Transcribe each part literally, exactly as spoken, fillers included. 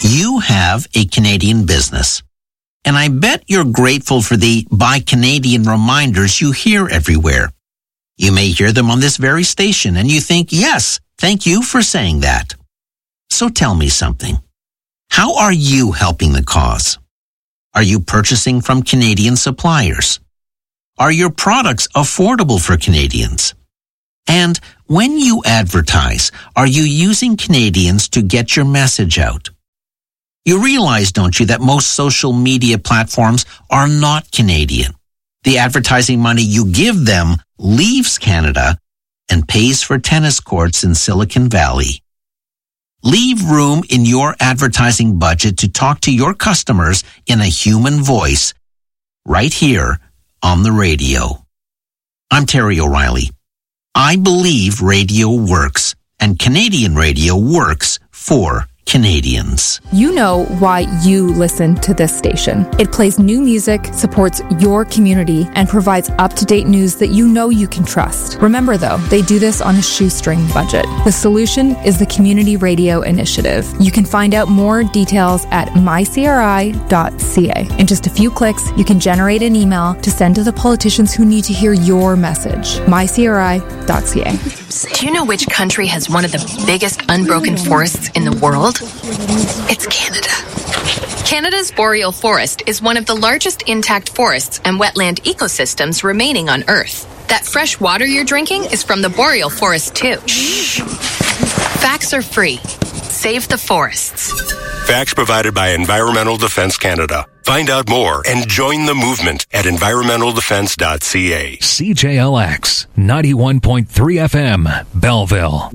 You have a Canadian business, and I bet you're grateful for the Buy Canadian reminders you hear everywhere. You may hear them on this very station, and you think, yes, thank you for saying that. So tell me something. How are you helping the cause? Are you purchasing from Canadian suppliers? Are your products affordable for Canadians? And when you advertise, are you using Canadians to get your message out? You realize, don't you, that most social media platforms are not Canadian. The advertising money you give them leaves Canada and pays for tennis courts in Silicon Valley. Leave room in your advertising budget to talk to your customers in a human voice right here on the radio. I'm Terry O'Reilly. I believe radio works, and Canadian radio works for Canadians. You know why you listen to this station. It plays new music, supports your community, and provides up-to-date news that you know you can trust. Remember, though, they do this on a shoestring budget. The solution is the Community Radio Initiative. You can find out more details at my c r i dot c a. In just a few clicks, you can generate an email to send to the politicians who need to hear your message. my c r i dot c a. Do you know which country has one of the biggest unbroken forests in the world? It's Canada. Canada's boreal forest is one of the largest intact forests and wetland ecosystems remaining on Earth. That fresh water you're drinking is from the boreal forest too. Shh. Facts are free. Save the forests. Facts provided by Environmental Defence Canada. Find out more and join the movement at environmental defence dot c a. C J L X ninety-one point three F M, Belleville.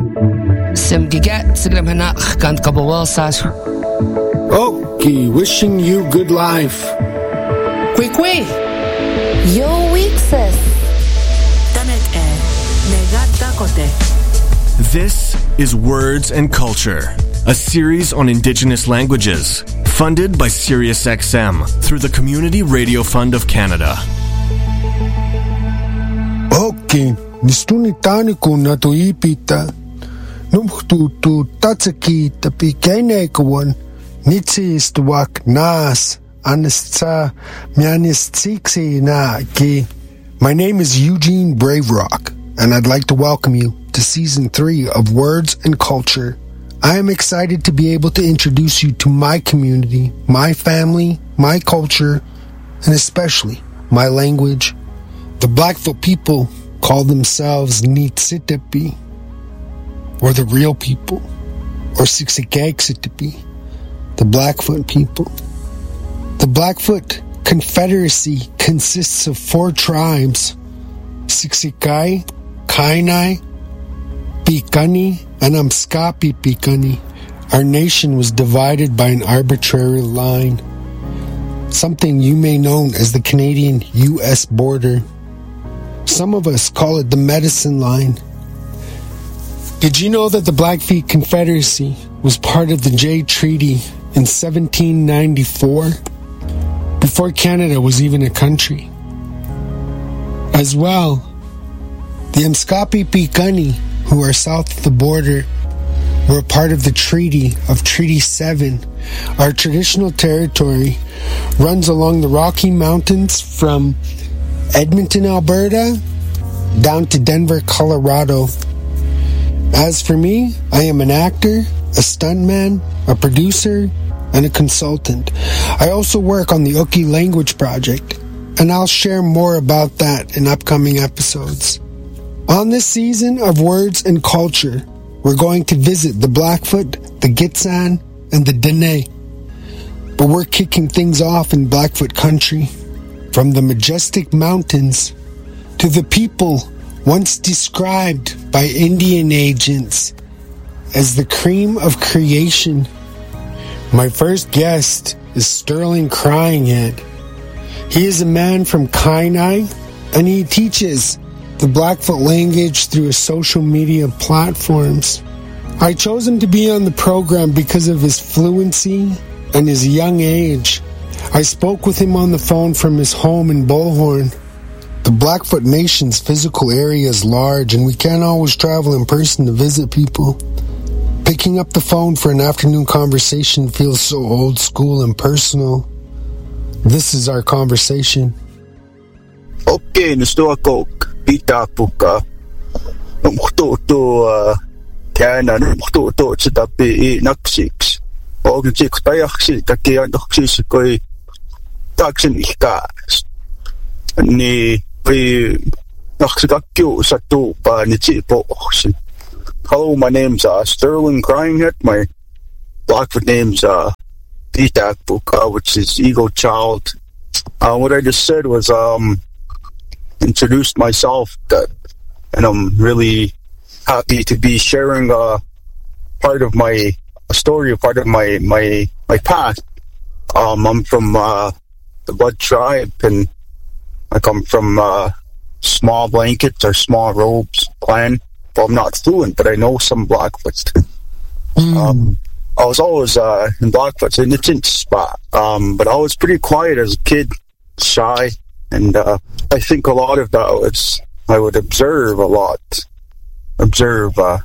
Okay, wishing you good life. Kwi kwi. Yo weekses. Tanet e. Negata kote. This is Words and Culture, a series on Indigenous languages, funded by SiriusXM through the Community Radio Fund of Canada. Okay, nistuni tani ko na to ipita. Numhtu tu tatsaki tapi kainai kawan. Nitsi istuak nas anistsa mianistiksi na ki. My name is Eugene Braverock, and I'd like to welcome you to Season three of Words and Culture. I am excited to be able to introduce you to my community, my family, my culture, and especially my language. The Blackfoot people call themselves Nitsitapi, or the real people, or Siksikagsitapi, the Blackfoot people. The Blackfoot Confederacy consists of four tribes: Siksikai, Kainai, Pikani, and Amskapi Pikani. Our nation was divided by an arbitrary line, something you may know as the Canadian U S border. Some of us call it the medicine line. Did you know that the Blackfeet Confederacy was part of the Jay Treaty in seventeen ninety-four, before Canada was even a country? As well, the Amskapi Pikani, who are south of the border, were part of the Treaty of Treaty seven. Our traditional territory runs along the Rocky Mountains from Edmonton, Alberta, down to Denver, Colorado. As for me, I am an actor, a stuntman, a producer, and a consultant. I also work on the Uki Language Project, and I'll share more about that in upcoming episodes. On this season of Words and Culture, we're going to visit the Blackfoot, the Gitxsan, and the Dene. But we're kicking things off in Blackfoot country, from the majestic mountains to the people once described by Indian agents as the cream of creation. My first guest is Sterling Cryinghead. He is a man from Kainai, and he teaches the Blackfoot language through his social media platforms. I chose him to be on the program because of his fluency and his young age. I spoke with him on the phone from his home in Bullhorn. The Blackfoot Nation's physical area is large, and we can't always travel in person to visit people. Pick Picking up the phone for an afternoon conversation feels so old school and personal. This is our conversation. Okay, gusto ako pita po ka. Numuto to kaya na numuto to sa tabi naksiks. O naksiks payaksi takiya naksiks ko'y taksin ikas. Ni may naksikakyo sa to pa ni Chipo. Hello, my name's uh, Sterling Cryinghead. My Blackfoot name's uh, Pita Puka, which is Ego Child. Uh, what I just said was um, introduced myself, that, and I'm really happy to be sharing uh, part of my a story, part of my my my past. Um, I'm from uh, the Blood Tribe, and I come from uh, Small Blankets or Small Robes clan. Well, I'm not fluent, but I know some Blackfoot. Mm. Um, I was always uh, in Blackfoot, in the tint spot, um, but I was pretty quiet as a kid, shy, and uh, I think a lot of that was I would observe a lot, observe. Uh,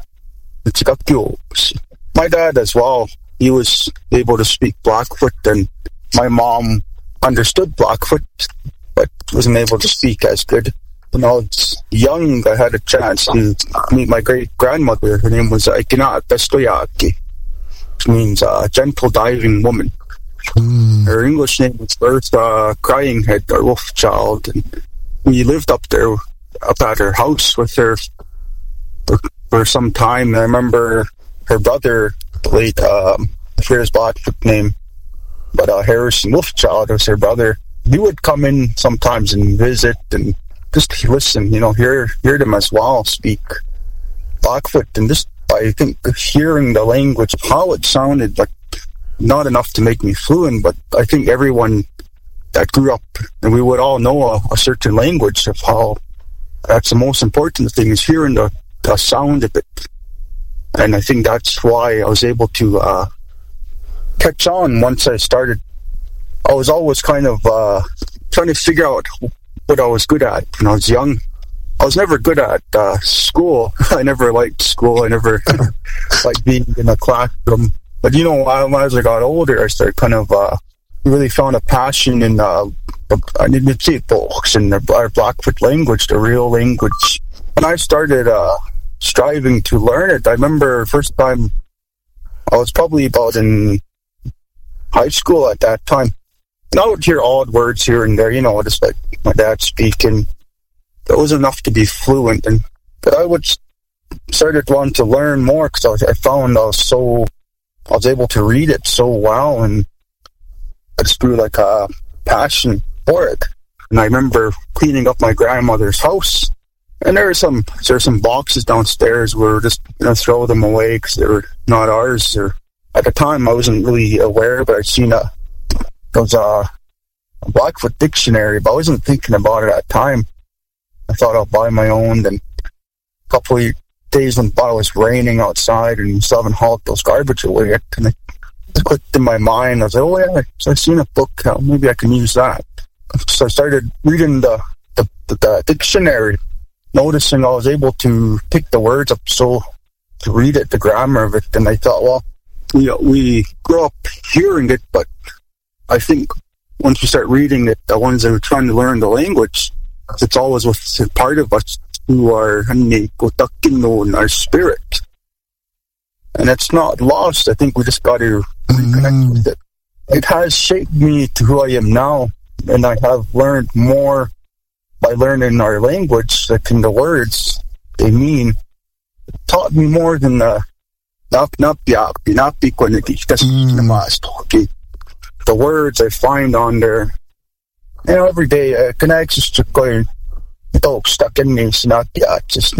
my dad as well. He was able to speak Blackfoot, and my mom understood Blackfoot, but wasn't able to speak as good. When I was young, I had a chance to meet my great-grandmother. Her name was Aikina Pestoyaki, which means uh, gentle diving woman. Mm. Her English name was Bertha Cryinghead, or Wolf Child. And we lived up there, up at her house with her for, for some time. I remember her brother, the late, um, I forget his Blackfoot name, but uh, Harrison Wolfchild was her brother. He would come in sometimes and visit and just listen, you know, hear hear them as well speak Blackfoot, and just I think hearing the language, how it sounded, like not enough to make me fluent, but I think everyone that grew up, and we would all know a, a certain language of how that's the most important thing is hearing the, the sound of it, and I think that's why I was able to uh, catch on once I started. I was always kind of uh, trying to figure out what I was good at when I was young. I was never good at uh, school. I never liked school. I never liked being in a classroom. But, you know, as I got older, I started kind of uh, really found a passion in uh, books in our Blackfoot language, the real language. And I started uh, striving to learn it. I remember first time I was probably about in high school at that time. And I would hear odd words here and there, you know, just like my dad speaking. That was enough to be fluent. And but I would started wanting to learn more because I, I found I was so I was able to read it so well, and I just grew like a passion for it. And I remember cleaning up my grandmother's house, and there were some there were some boxes downstairs where we were just gonna throw them away because they were not ours. Or at the time I wasn't really aware, but I'd seen a There was a, a Blackfoot dictionary, but I wasn't thinking about it at the time. I thought I'll buy my own. Then a couple of days went by, it was raining outside, and still haven't hauled those garbage away yet. And it clicked in my mind. I was like, oh yeah, so I've seen a book. Maybe I can use that. So I started reading the, the, the, the dictionary, noticing I was able to pick the words up, so to read it, the grammar of it. And I thought, well, you know, we grew up hearing it, but I think once we start reading it, the ones that are trying to learn the language, it's always with part of us who are in our spirit. And it's not lost. I think we just got to reconnect mm. with it. It has shaped me to who I am now, and I have learned more by learning our language, like in the words they mean. It taught me more than the mm. the words I find on there. You know, every day I can access to go dog stuck in me, not just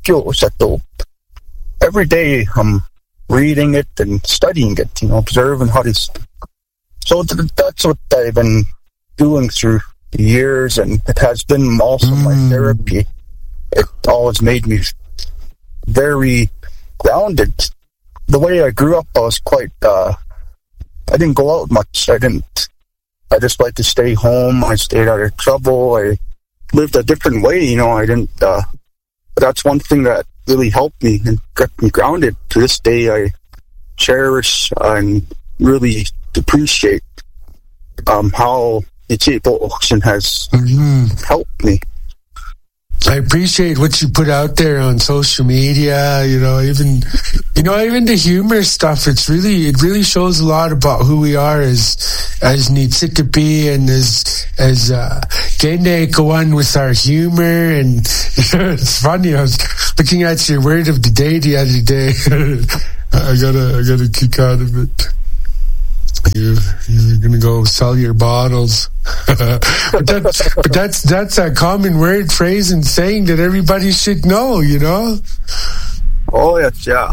every day I'm reading it and studying it, you know, observing how this. So that's what I've been doing through the years, and it has been also mm. my therapy. It always made me very grounded. The way I grew up, I was quite, uh, I didn't go out much. I didn't, I just like to stay home. I stayed out of trouble. I lived a different way, you know, I didn't, uh, but that's one thing that really helped me and kept me grounded. To this day, I cherish and really appreciate um, how the Chipo auction has mm-hmm. helped me. I appreciate what you put out there on social media, you know, even, you know, even the humor stuff. It's really, it really shows a lot about who we are as, as Nitsikapi and as, as, uh, Gene Kawan with our humor. And it's funny. I was looking at your word of the day the other day. I gotta, I gotta kick out of it. You, you're gonna go sell your bottles. but, that, but that's that's a common word, phrase, and saying that everybody should know, you know? Oh, yes, yeah.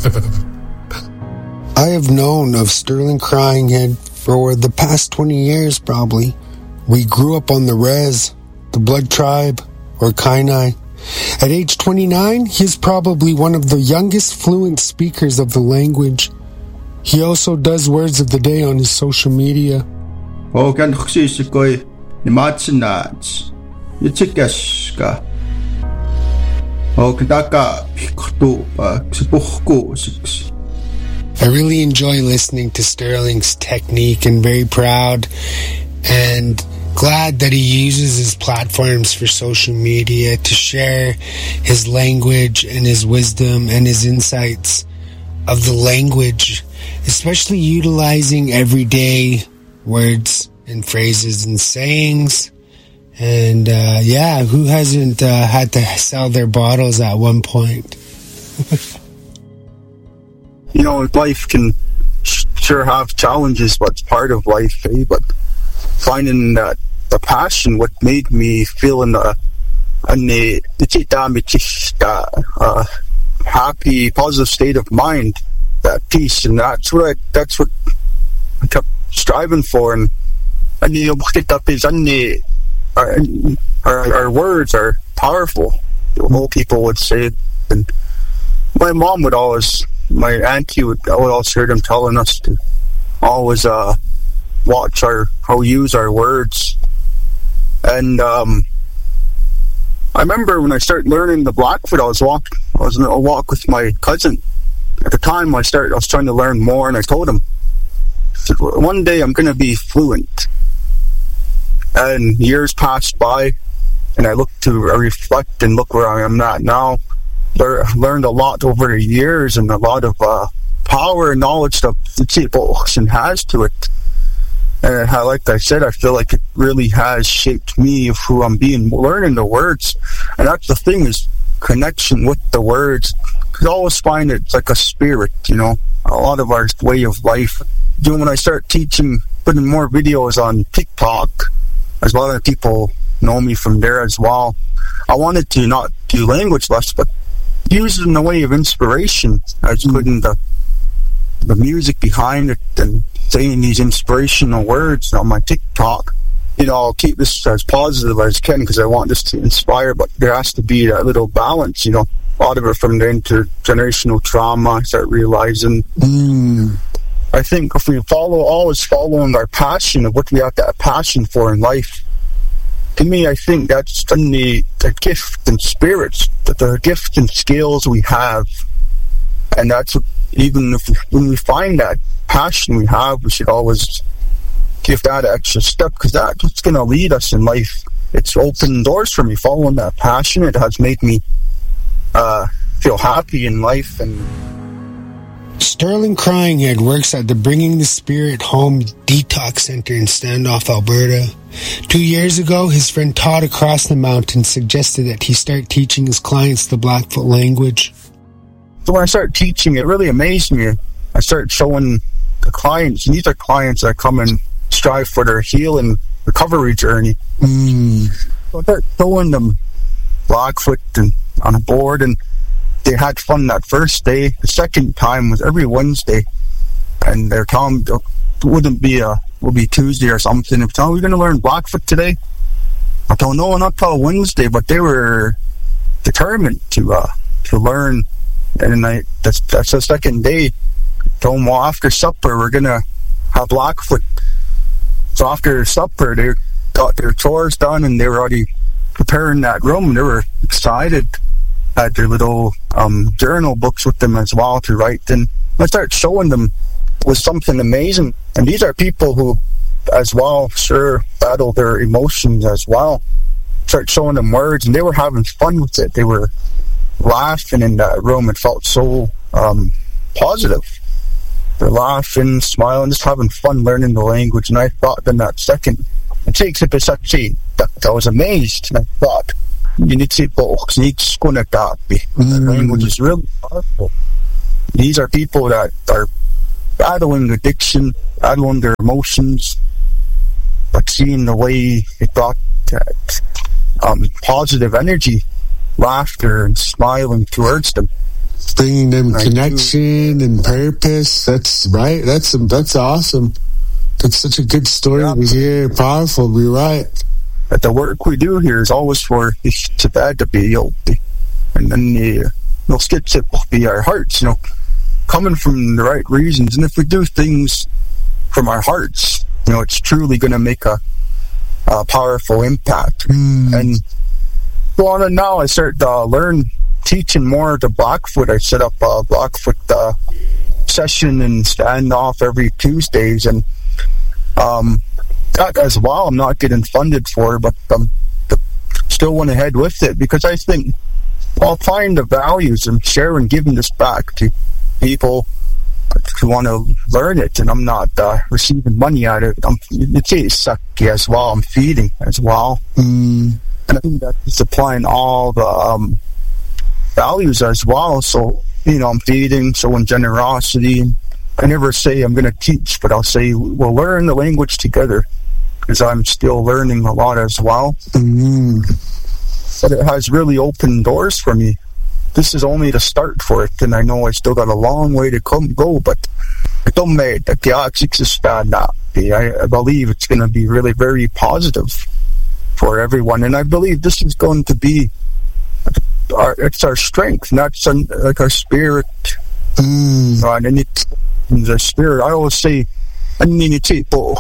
I have known of Sterling Cryinghead for the past twenty years, probably. We grew up on the Res, the Blood Tribe, or Kainai. At age twenty-nine, he is probably one of the youngest fluent speakers of the language. He also does words of the day on his social media. Oh, kan khsisikoy ni matsinats. Yitikaska. Oh, kadaka piktu pa ksipuhku six. I really enjoy listening to Sterling's technique and very proud and glad that he uses his platforms for social media to share his language and his wisdom and his insights of the language, especially utilizing everyday words and phrases and sayings. And uh, yeah, who hasn't uh, had to sell their bottles at one point? You know, life can sure have challenges, but it's part of life, eh? But finding that the passion, what made me feel in the, in the, the uh, happy, positive state of mind, that peace, and that's what I, that's what I kept striving for. And and you know, our, our, our words are powerful. Old people would say, and my mom would always, my auntie would, I would always hear them telling us to always uh, watch our how we use our words. And um, I remember when I started learning the Blackfoot, I was walk, I was on a walk with my cousin. At the time, I started, I was trying to learn more, and I told him, I said, one day I'm going to be fluent. And years passed by, and I looked to reflect and look where I am at now. I learned a lot over the years, and a lot of uh, power and knowledge that the Chipo auction has to it. And I, like I said, I feel like it really has shaped me of who I'm being, learning the words. And that's the thing, is connection with the words. I always find it's like a spirit, you know, a lot of our way of life. You know, when I start teaching, putting more videos on TikTok, as a lot of people know me from there as well, I wanted to not do language less, but use it in a way of inspiration. I was putting the the music behind it and saying these inspirational words on my TikTok. You know, I'll keep this as positive as I can because I want this to inspire, but there has to be that little balance, you know. A lot of it from the intergenerational trauma, I start realizing. Mm. I think if we follow, always following our passion of what we have that passion for in life, to me, I think that's the, the gift and spirits, the, the gift and skills we have. And that's what, even if when we find that passion we have, we should always give that extra step, because that's what's going to lead us in life. It's opened doors for me, following that passion. It has made me uh, feel happy in life. And Sterling Cryinghead works at the Bringing the Spirit Home Detox Center in Standoff, Alberta. Two years ago, his friend Todd across the mountain suggested that he start teaching his clients the Blackfoot language. So when I started teaching, it really amazed me. I started showing the clients, and these are clients that come and strive for their healing recovery journey. Mm. So I started showing them Blackfoot and on a board, and they had fun that first day. The second time was every Wednesday, and they're telling me it wouldn't be a, will be Tuesday or something. They're telling me, we're going to learn Blackfoot today. I told them, no, not till Wednesday, but they were determined to uh, to learn. And I, that's, that's the second day. I told them, well, after supper, we're going to have Blackfoot. So after supper, they got their chores done, and they were already preparing that room. They were excited. Had their little um, journal books with them as well to write in. I started showing them was something amazing. And these are people who, as well, sure, battle their emotions as well. Start showing them words, and they were having fun with it. They were laughing in that room. It felt so um, positive. They're laughing, smiling, just having fun learning the language. And I thought in that second, it takes a bit of that I was amazed. And I thought, you need to the language is really powerful. These are people that are battling addiction, battling their emotions, but seeing the way it brought that um, positive energy, laughter, and smiling towards them. Bringing them I connection do. and purpose. That's right. That's that's awesome. That's such a good story yeah. to hear. Powerful. You're right. But the work we do here is always for to bad to be healthy, and then the no skits it will be our hearts. You know, coming from the right reasons, and if we do things from our hearts, you know, it's truly going to make a, a powerful impact. Mm. And go on, and now I start to uh, learn. Teaching more to Blackfoot. I set up a Blackfoot uh, session and standoff every Tuesdays, and um, that as well. I'm not getting funded for it, but um, still went ahead with it because I think I'll find the values and share and giving this back to people who want to learn it, and I'm not uh, receiving money out of it. I'm, it's sucky as well. I'm feeding as well, mm. and I think that's applying all the um, values as well. So, you know, I'm feeding, showing generosity. I never say I'm going to teach, but I'll say we'll learn the language together because I'm still learning a lot as well. Mm-hmm. But it has really opened doors for me. This is only the start for it, and I know I still got a long way to come go, but I believe it's going to be really very positive for everyone, and I believe this is going to be Our, it's our strength, not some, like our spirit. Mm. Uh, and it's our spirit. I always say, our language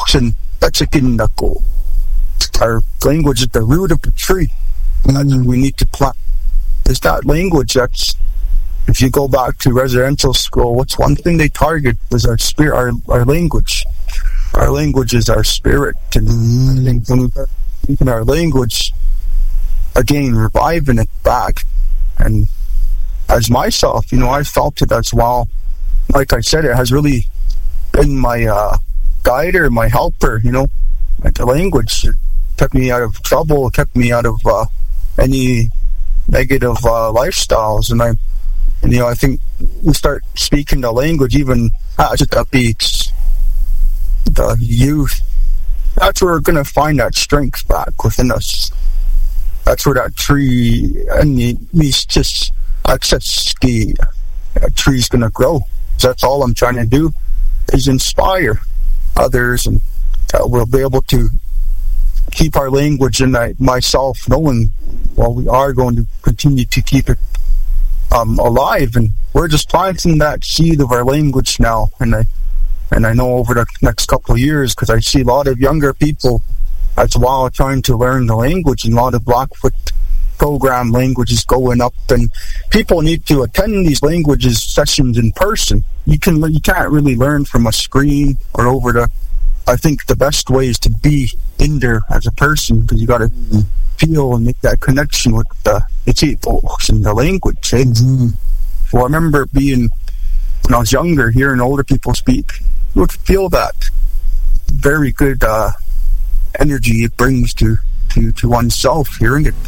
is the root of the tree. Mm. That's what we need to plant. It's that language that's, if you go back to residential school, what's one thing they target is our spirit, our, our language. Our language is our spirit. And mm. I think when we start speaking our language, again, reviving it back. And as myself, you know, I felt it as well. Like I said, it has really been my uh, guider, my helper, you know. Like the language, it kept me out of trouble, kept me out of uh, any negative uh, lifestyles. And I, and, you know, I think we start speaking the language even as it beats the youth. That's where we're going to find that strength back within us. That's where that tree and me's just access the that tree's gonna grow. That's all I'm trying to do is inspire others, and uh, we'll be able to keep our language and I, myself knowing, well, we are going to continue to keep it um, alive, and we're just planting that seed of our language now. And I and I know over the next couple of years, because I see a lot of younger people as well trying to learn the language, and a lot of Blackfoot program languages going up, and people need to attend these languages sessions in person. You can you can't really learn from a screen or over the. I think the best way is to be in there as a person, because you got to mm-hmm. feel and make that connection with the people and the language. Eh? Mm-hmm. Well, I remember being when I was younger, hearing older people speak, you would feel that very good. Uh, energy it brings to, to, to oneself hearing it.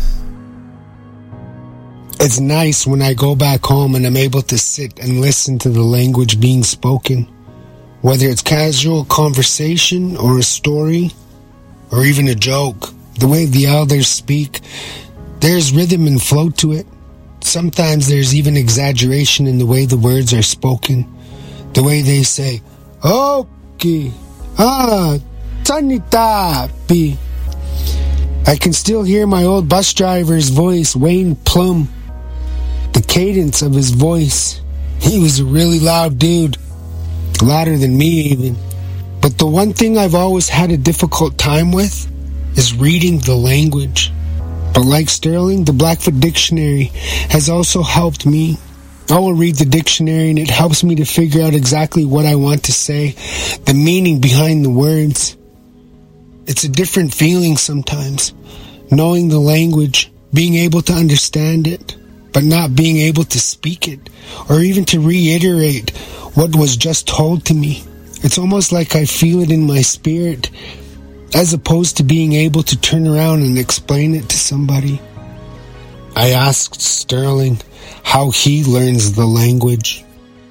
It's nice when I go back home and I'm able to sit and listen to the language being spoken, whether it's casual conversation or a story or even a joke. The way the elders speak, there's rhythm and flow to it. Sometimes there's even exaggeration in the way the words are spoken, the way they say, okay, ah, Tanitapi. I can still hear my old bus driver's voice, Wayne Plum. The cadence of his voice. He was a really loud dude. Louder than me even. But the one thing I've always had a difficult time with is reading the language. But like Sterling, the Blackfoot Dictionary has also helped me I will read the dictionary and it helps me to figure out exactly what I want to say, the meaning behind the words. It's a different feeling sometimes, knowing the language, being able to understand it, but not being able to speak it, or even to reiterate what was just told to me. It's almost like I feel it in my spirit, as opposed to being able to turn around and explain it to somebody. I asked Sterling how he learns the language.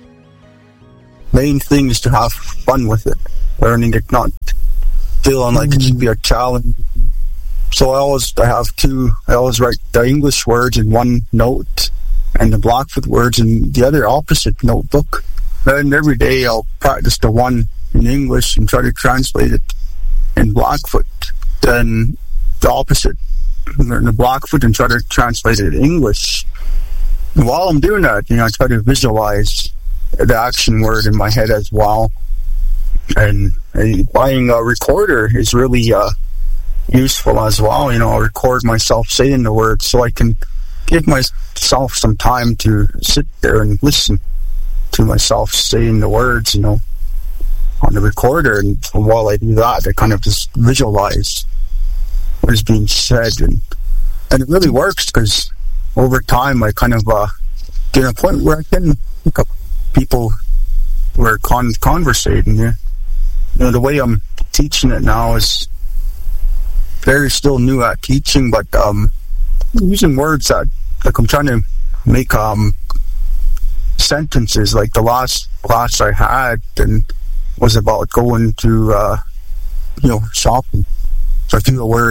Main thing is to have fun with it, learning it, not feeling like it should be a challenge. So I always I have two, I always write the English words in one note and the Blackfoot words in the other opposite notebook. And every day I'll practice the one in English and try to translate it in Blackfoot. Then the opposite, learn the Blackfoot and try to translate it in English. And while I'm doing that, you know, I try to visualize the action word in my head as well. And, and buying a recorder is really uh, useful as well. You know, I'll record myself saying the words so I can give myself some time to sit there and listen to myself saying the words, you know, on the recorder. And while I do that, I kind of just visualize what is being said. And, and it really works because over time I kind of uh, get to a point where I can pick up people who are con- conversating. Yeah. You know, the way I'm teaching it now is very still new at teaching, but um, using words that, like I'm trying to make um, sentences. Like the last class I had and was about going to, uh, you know, shopping. So I threw a word,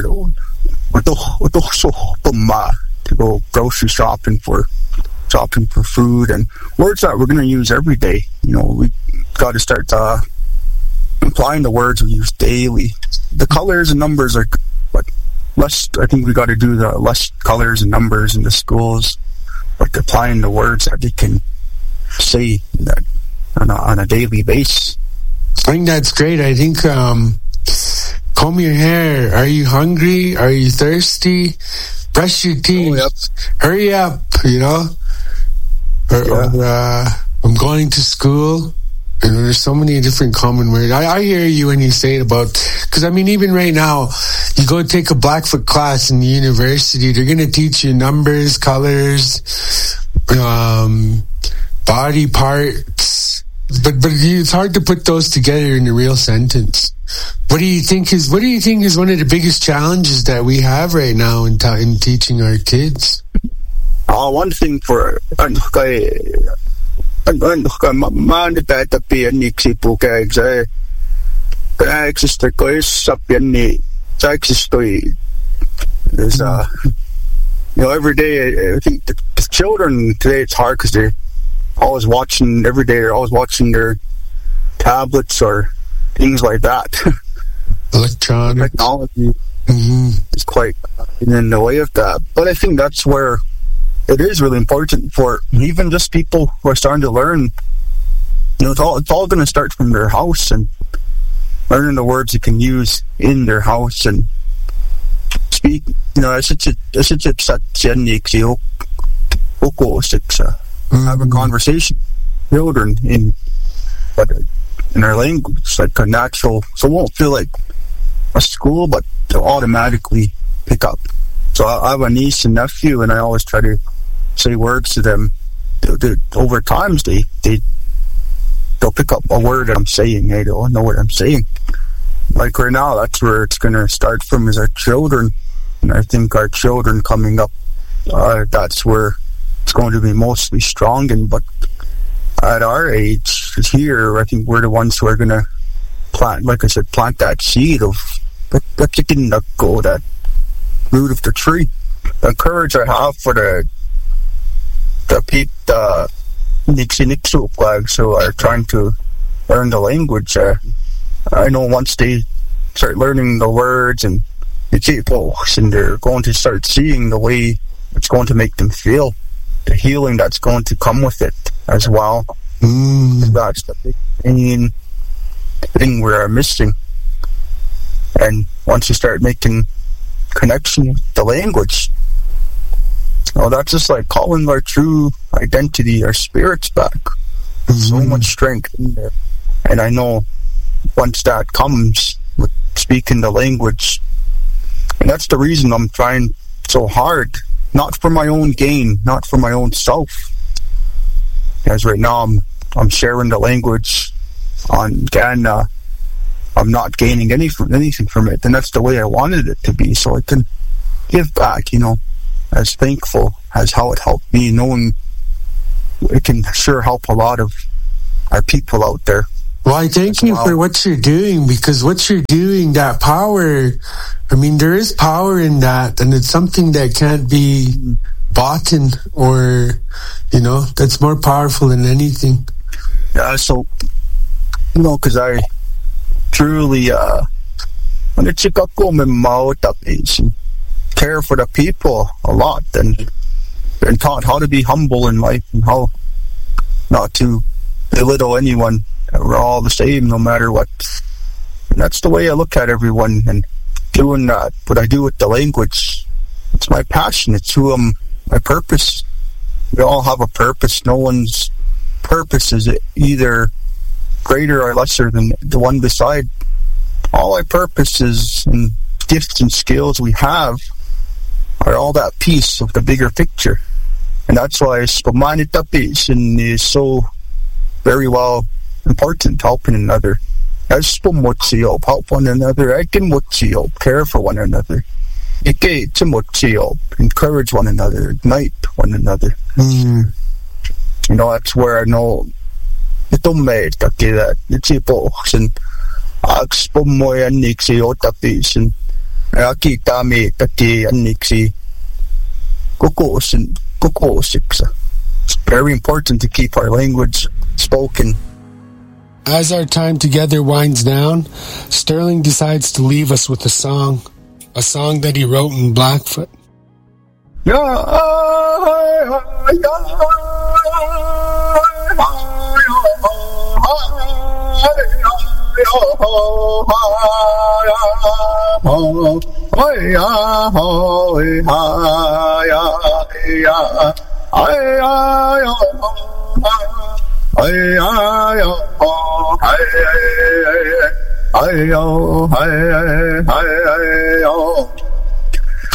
to go grocery shopping for shopping for food, and words that we're going to use every day. You know, we got to start uh, applying the words we use daily. The colors and numbers are, but less. I think we got to do the less colors and numbers in the schools, like applying the words that they can say that on a, on a daily basis. I think that's great. I think um, comb your hair. Are you hungry? Are you thirsty? Brush your teeth. Oh, yep. Hurry up, you know. Or, yeah. or uh, I'm going to school. You know, there's so many different common words. I, I hear you when you say it about, because I mean, even right now, you go take a Blackfoot class in the university, they're going to teach you numbers, colors, um, body parts, but but it's hard to put those together in a real sentence. What do you think is What do you think is one of the biggest challenges that we have right now in, ta- in teaching our kids? Uh, one thing for ano kay ano kay man that tapi ani sipo kay sa kay sister ko is sapian ni sa sister is uh you know every day I think the, the children today it's hard because they're always watching every day they're always watching their tablets or things like that. Electronic technology mm-hmm. is quite in the way of that, but I think that's where it is really important for even just people who are starting to learn. You know, it's all it's all going to start from their house and learning the words you can use in their house and speak. You know, I should I should have a conversation with children in in our language, like a natural, so it won't feel like a school, but they'll automatically pick up. So I have a niece and nephew, and I always try to say words to them. They, they, over time, they, they, they'll pick up a word that I'm saying. They don't know what I'm saying. Like right now, that's where it's going to start from, is our children. And I think our children coming up, uh, that's where it's going to be mostly strong. And but at our age, here, I think we're the ones who are going to plant, like I said, plant that seed of, let's get in the go, that root of the tree. The courage I have for the the people, the Nixie flags who are trying to learn the language. Uh, I know once they start learning the words and and they're going to start seeing the way it's going to make them feel, the healing that's going to come with it as well. Mm. That's the big main thing we're missing. And once you start making connection with the language, No, that's just like calling our true identity, our spirits back. Mm-hmm. So much strength in there. And I know once that comes with speaking the language, and that's the reason I'm trying so hard, not for my own gain, not for my own self. As right now I'm I'm sharing the language on Ghana. I'm not gaining any from, anything from it, and that's the way I wanted it to be, so I can give back, you know, as thankful as how it helped me, knowing it can sure help a lot of our people out there. Well, I thank you well. for what you're doing, because what you're doing, that power, I mean, there is power in that, and it's something that can't be bought in, or, you know, that's more powerful than anything. Yeah, so, you know, because I truly, uh, when it's a care for the people a lot, and been taught how to be humble in life and how not to belittle anyone. We're all the same no matter what. And that's the way I look at everyone, and doing that, what I do with the language, it's my passion, it's who I'm, my purpose. We all have a purpose. No one's purpose is either greater or lesser than the one beside. All our purposes and gifts and skills we have are all that piece of the bigger picture. And that's why Spamanitapishin is so very well important, helping another. As Spumutziop, help one another. I can Mutziop, care for one another. Ike Timotziop, encourage one another, ignite one another. Mm. You know, that's where I know itong may taki that it's ipo sin Agspumoy aniksi otapishin Akita me taki aniksi Kukosin Kukosiksa. It's very important to keep our language spoken. As our time together winds down, Sterling decides to leave us with a song, a song that he wrote in Blackfoot. Yeah, Ayo,